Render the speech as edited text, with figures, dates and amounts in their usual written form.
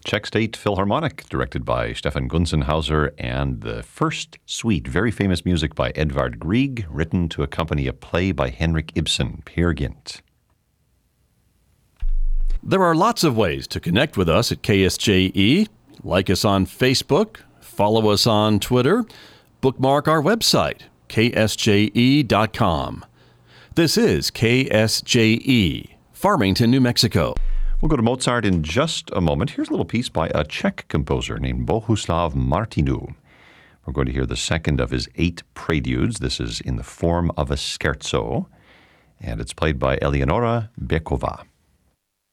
Czech State Philharmonic, directed by Stefan Gunzenhauser, and the first suite, very famous music by Edvard Grieg, written to accompany a play by Henrik Ibsen, Peer Gynt. There are lots of ways to connect with us at KSJE. Like us on Facebook, follow us on Twitter, bookmark our website, ksje.com. This is KSJE, Farmington, New Mexico. We'll go to Mozart in just a moment. Here's a little piece by a Czech composer named Bohuslav Martinu. We're going to hear the second of his 8 preludes. This is in the form of a scherzo, and it's played by Eleonora Bekova.